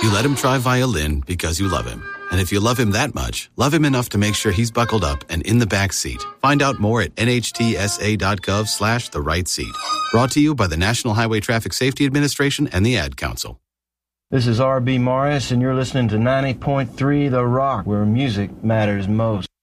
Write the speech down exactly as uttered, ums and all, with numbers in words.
You let him try violin because you love him. And if you love him that much, love him enough to make sure he's buckled up and in the back seat. Find out more at nhtsa.gov slash the right seat. Brought to you by the National Highway Traffic Safety Administration and the Ad Council. This is R B Morris, and you're listening to ninety point three The Rock, where music matters most.